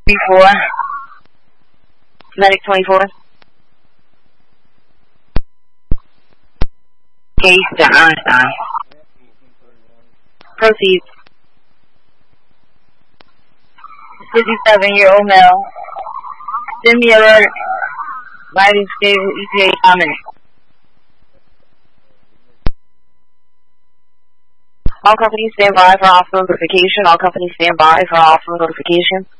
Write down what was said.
24. Medic 24. Case to Einstein. Proceed. 57-year-old male. Send me alert. Lighting stable ETA comment. All companies stand by for hospital notification. All companies stand by for hospital notification.